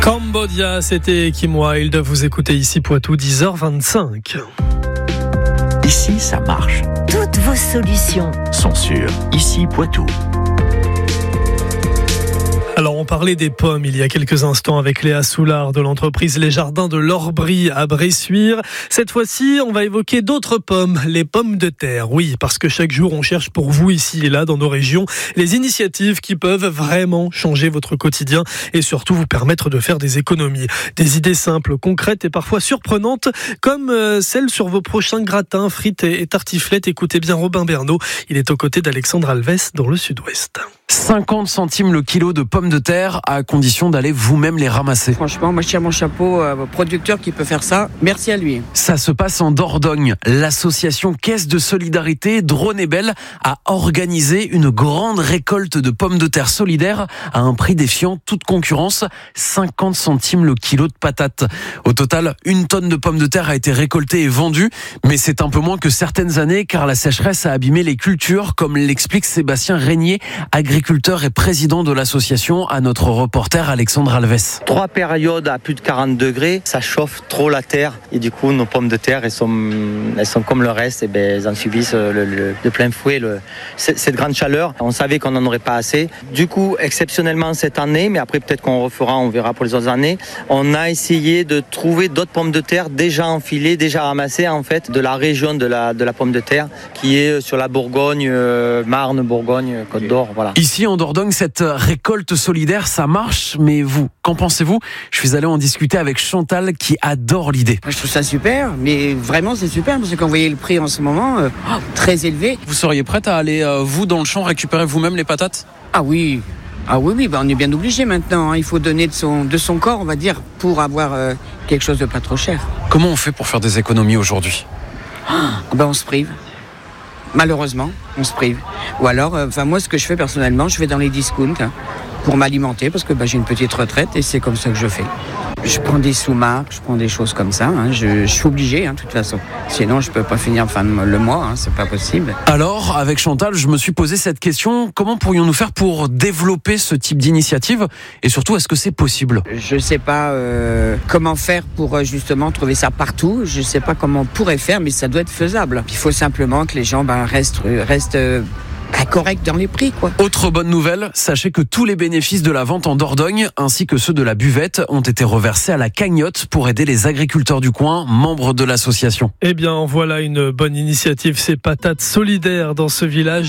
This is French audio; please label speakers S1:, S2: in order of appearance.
S1: Cambodia, c'était Kim Wilde. Vous écoutez ici Poitou, 10h25.
S2: Ici, ça marche.
S3: Toutes vos solutions
S2: Sont sur Ici Poitou.
S1: Alors, on parlait des pommes il y a quelques instants avec Léa Soulard de l'entreprise Les Jardins de l'Orbry à Bressuire. Cette fois-ci, on va évoquer d'autres pommes, les pommes de terre. Oui, parce que chaque jour, on cherche pour vous ici et là dans nos régions les initiatives qui peuvent vraiment changer votre quotidien et surtout vous permettre de faire des économies. Des idées simples, concrètes et parfois surprenantes comme celle sur vos prochains gratins, frites et tartiflettes. Écoutez bien Robin Bernot, il est aux côtés d'Alexandre Alves dans le Sud-Ouest.
S4: 50 centimes le kilo de pommes de terre à condition d'aller vous-même les ramasser.
S5: Franchement, moi je tire mon chapeau au producteur qui peut faire ça. Merci à lui.
S4: Ça se passe en Dordogne. L'association Caisse de Solidarité Drône et Belle a organisé une grande récolte de pommes de terre solidaires à un prix défiant toute concurrence, 50 centimes le kilo de patates. Au total, 1 tonne de pommes de terre a été récoltée et vendue, mais c'est un peu moins que certaines années car la sécheresse a abîmé les cultures, comme l'explique Sébastien Régnier, agriculteur et président de l'association, à notre reporter Alexandre Alves.
S6: 3 périodes à plus de 40 degrés, ça chauffe trop la terre et du coup nos pommes de terre elles sont comme le reste, et elles en subissent de plein fouet cette grande chaleur. On savait qu'on n'en aurait pas assez. Du coup, exceptionnellement cette année, mais après peut-être qu'on refera, on verra pour les autres années, on a essayé de trouver d'autres pommes de terre déjà enfilées, déjà ramassées en fait de la région de la pomme de terre qui est sur la Bourgogne, Marne, Bourgogne, Côte d'Or, voilà.
S4: Ici en Dordogne, cette récolte solidaire, ça marche, mais vous, qu'en pensez-vous ? Je suis allé en discuter avec Chantal qui adore l'idée.
S5: Je trouve ça super, mais vraiment c'est super parce que quand vous voyez le prix en ce moment, très élevé.
S4: Vous seriez prête à aller, vous, dans le champ, récupérer vous-même les patates ?
S5: Ah oui, on est bien obligé maintenant. Il faut donner de son corps, on va dire, pour avoir quelque chose de pas trop cher.
S4: Comment on fait pour faire des économies aujourd'hui ?
S5: On se prive. Malheureusement, on se prive. Ou alors, moi, ce que je fais personnellement, je vais dans les discounts pour m'alimenter parce que j'ai une petite retraite et c'est comme ça que je fais. Je prends des sous-marques, je prends des choses comme ça. Je suis obligé, de toute façon. Sinon, je peux pas finir le mois, c'est pas possible.
S4: Alors, avec Chantal, je me suis posé cette question. Comment pourrions-nous faire pour développer ce type d'initiative ? Et surtout, est-ce que c'est possible ?
S5: Je sais pas comment faire pour justement trouver ça partout. Je sais pas comment on pourrait faire, mais ça doit être faisable. Il faut simplement que les gens restent correct dans les prix, quoi.
S4: Autre bonne nouvelle, sachez que tous les bénéfices de la vente en Dordogne, ainsi que ceux de la buvette, ont été reversés à la cagnotte pour aider les agriculteurs du coin, membres de l'association.
S1: Eh bien, voilà une bonne initiative, ces patates solidaires dans ce village.